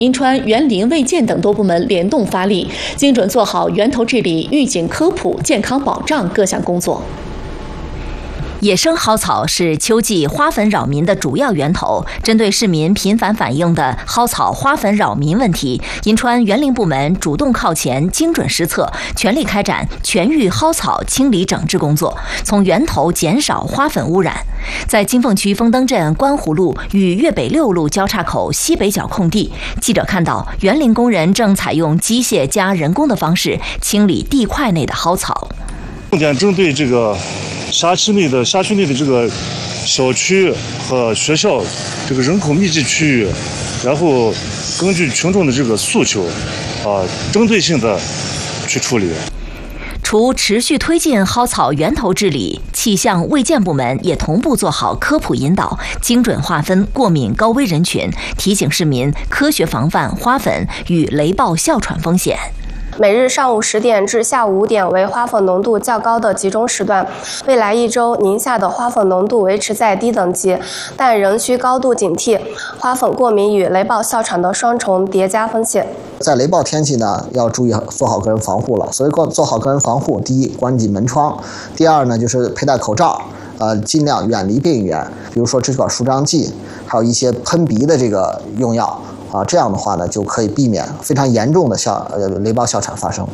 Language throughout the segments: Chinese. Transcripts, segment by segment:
银川、园林、卫健等多部门联动发力，精准做好源头治理、预警科普、健康保障各项工作。 野生蒿草是秋季花粉扰民的主要源头。针对市民频繁反映的蒿草花粉扰民问题，银川园林部门主动靠前，精准施策，全力开展全域蒿草清理整治工作，从源头减少花粉污染。在金凤区枫灯镇观湖路与粤北六路交叉口西北角空地，记者看到园林工人正采用机械加人工的方式清理地块内的蒿草。 重点针对这个辖区内的这个小区和学校这个人口密集区域，然后根据群众的这个诉求，针对性的去处理。 除持续推进蒿草源头治理，气象卫健部门也同步做好科普引导，精准划分过敏高危人群，提醒市民科学防范花粉与雷暴哮喘风险。 每日上午10点至下午5点为花粉浓度较高的集中时段。未来1周，宁夏的花粉浓度维持在低等级，但仍需高度警惕花粉过敏与雷暴哮喘的双重叠加风险。 在雷暴天气呢，要注意做好个人防护了。所以做好个人防护，第一，关紧门窗；第二呢，就是佩戴口罩，尽量远离病源，比如说支气管舒张剂，还有一些喷鼻的这个用药。这样的话呢，就可以避免非常严重的雷暴哮喘发生。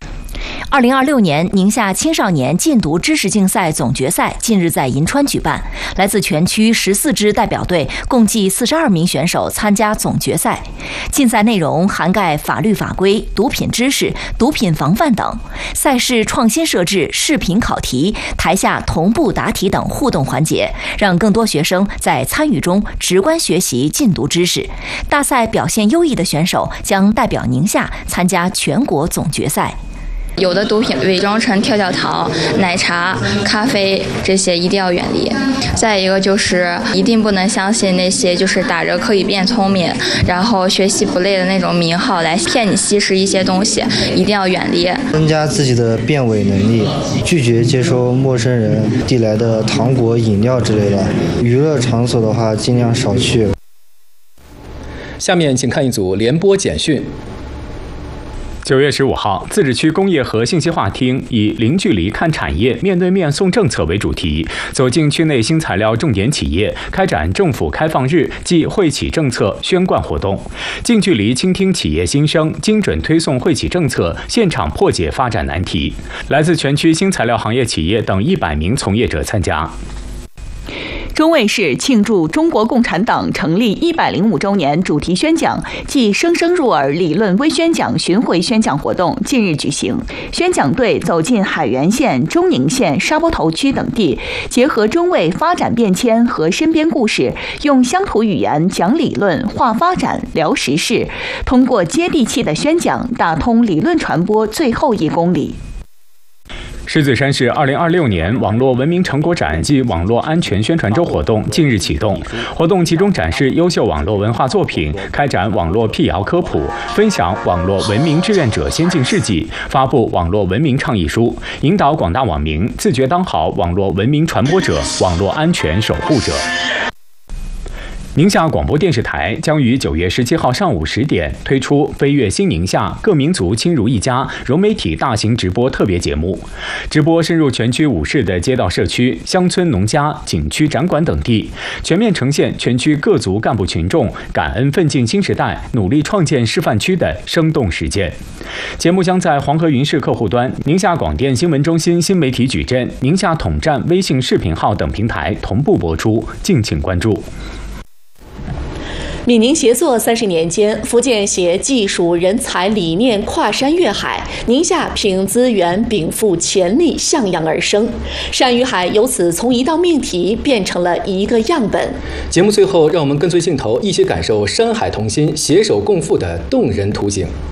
2026年宁夏青少年禁毒知识竞赛总决赛近日在银川举办，来自全区14支代表队，共计42名选手参加总决赛。竞赛内容涵盖法律法规、毒品知识、毒品防范等。赛事创新设置视频考题、台下同步答题等互动环节，让更多学生在参与中直观学习禁毒知识。大赛表现优异的选手将代表宁夏参加全国总决赛。 有的毒品伪装成跳跳糖、奶茶、咖啡，这些一定要远离。再一个就是一定不能相信那些就是打着可以变聪明，然后学习不累的那种名号来骗你吸食一些东西，一定要远离。 增加自己的辨伪能力，拒绝接收陌生人递来的糖果、饮料之类的。娱乐场所的话，尽量少去。 下面请看一组联播简讯。 9月15号，自治区工业和信息化厅以“零距离看产业，面对面送政策”为主题，走进区内新材料重点企业，开展政府开放日暨惠企政策宣贯活动，近距离倾听企业心声，精准推送惠企政策，现场破解发展难题。来自全区新材料行业企业等100名从业者参加。 中卫市庆祝中国共产党成立105周年主题宣讲暨声声入耳理论微宣讲巡回宣讲活动近日举行。宣讲队走进海原县、中宁县、沙坡头区等地，结合中卫发展变迁和身边故事，用乡土语言讲理论、话发展、聊时事，通过接地气的宣讲，打通理论传播最后1公里。 狮子山市2026年网络文明成果展暨网络安全宣传周活动近日启动，活动集中展示优秀网络文化作品，开展网络辟谣科普，分享网络文明志愿者先进事迹，发布网络文明倡议书，引导广大网民自觉当好网络文明传播者、网络安全守护者。宁夏广播电视台将于9月17号上午10点推出《飞跃新宁夏，各民族亲如一家》融媒体大型直播特别节目，直播深入全区5市的街道社区、乡村农家、景区展馆等地，全面呈现全区各族干部群众感恩奋进新时代、努力创建示范区的生动实践。节目将在黄河云视客户端、宁夏广电新闻中心新媒体矩阵、宁夏统战微信视频号等平台同步播出，敬请关注。 闽宁协作30年间，福建携技术、人才、理念跨山越海，宁夏凭资源禀赋潜力向阳而生。山与海由此从一道命题变成了一个样本。 节目最后，让我们跟随镜头一起感受山海同心、携手共赴的动人图景。